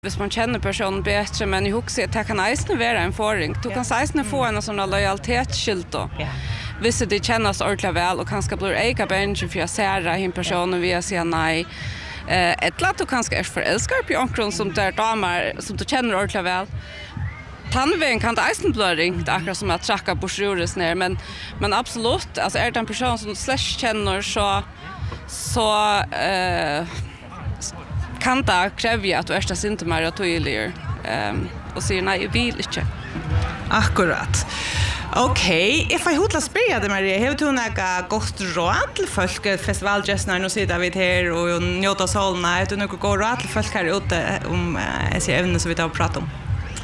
Hvis man känner personen bättre, men jag huxar att det kan eisne vara en förring. Du kan eisne få en sån lojalitetsskylt då. Hvis det kännas ordentligt väl och kanske blir eka bänge för jag ser en person via säga nej. Ett lat du kanske är förälskad på omkring som där damer som du känner ordentligt väl. Tandvägen kan det eisen bli ringt, akkurat som att tracka borsjures ner, men absolut, alltså är det en person som slash känner så kan det kräva att du är inte mer tydlig och säger nej, jag vill inte. Akkurat. Okej, if I hotla spela det Maria, har du några gott råd till folk festivalgästerna nu sitter vi här och njuter solen, har du några goda råd till folk här ute om dessa ämnen som vi har pratat om?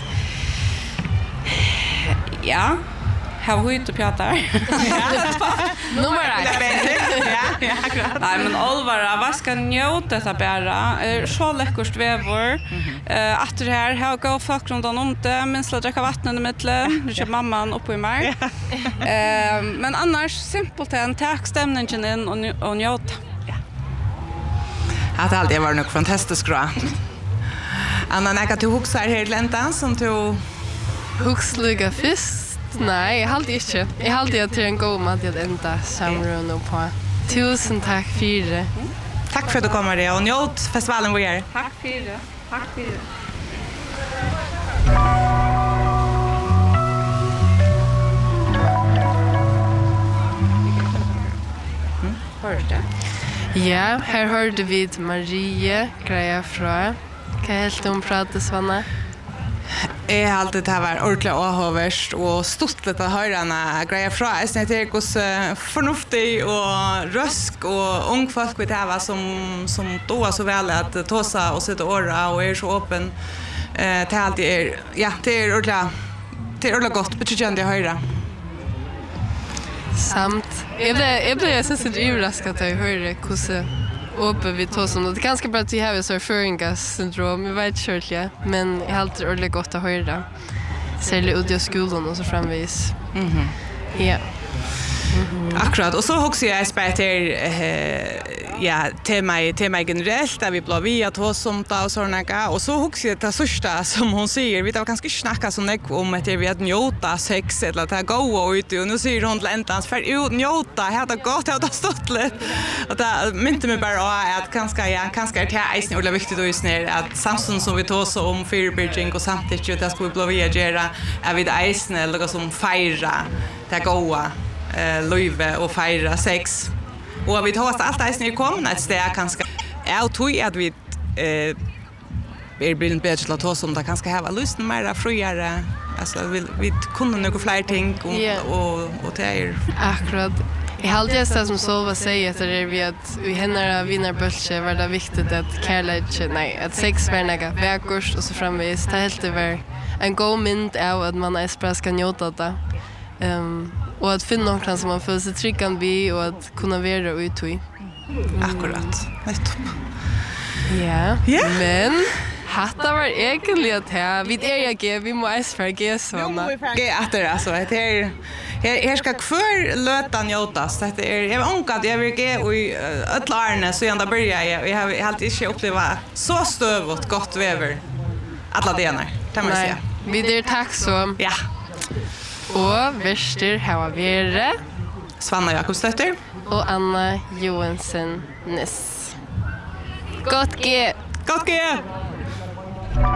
Ja. Har vi inte pratat? Nummer 1. Ja, akkurat. Nej, men allvara, vad ska njuta detta bara? Så läckert väver. Att det här har gått folk runt om det, minst att dricka vatten i mitten. Nu kör mamman uppe i mig. Men annars simpelt en tackstämningen in och njuta. Att allt det var nog fantastiskt bra. Anna, när du huxar här i läntan som du Huxluga fisk? Nej, jag hade inte. Jag hade att det är en god mat att ända samrunda på. Tusen tack för det. Tack för att du kommer och njöt festivalen vi är. Tack för det. Tack för det. Hörde det? Ja, här hörde vi Marie greja från. Kan jag helt prata Svanna? Jag har alltid det här varit ordentligt avhåverst och stortligt att höra henne grejer från. Jag ser att hos förnuftig och rösk och ung folk vid det här som då så väl att tåsa och sitta åra och är så öppen. Det är alltid det är ordentligt gott, betydande att höra. Samt. Jag blev så överraskad att jag hörde uppe vid tåsen. Det kanske bara att vi har så förringas-syndrom, jag vet inte, ja. Men jag har alltid ordentligt gott att höra. Särskilt ut i skolan och så framvis. Ja. Akkurat, och så också jag spelar tema generellt där vi blir via tåsomta och sådana och så också det första som hon säger, vi tar kanske snacka så mycket om att vi att njuta sex eller att gå ut och nu säger hon läntans för ut njuta, hade gott hade stått lite och det mynte mig bara att kanske är det här är viktigt att snär att samtidigt som vi tås om förebygging och samtidigt det ska vi bli via göra är vi det isen eller som fira det goda löjve och fira sex. Och vi tar allt det när vi kommer ett steg kanske. Jag tror att vi blir bättre till att ta som det kanske har lust mer friare. Alltså vi kunde några fler ting och det är akkurat. Jag hade det som Solva säger att det är vi att vi händer vinnarbölse var det viktigt att kärlek, att sex var några vägkurs och så framvis. Det helt det var en god mynd av att man är ska njuta det. Och att finna någon som man får sig tryggan vid och att kunna vara ut i. Akkurat. Ja. Men hatta var egentligen att här vid vi måste förge såna. Ge att det alltså det här ska för löta njutas. Det är jag onkad jag vill ge och ötlarna så ända börjar jag har alltid inte uppleva så stövot gott väver alla delar. Det måste jag säga. Vi är tacksamma. Ja. Och värster har vi Svanna Jakobsdotter och Anna Johansson Ness. Gott G! Gott G!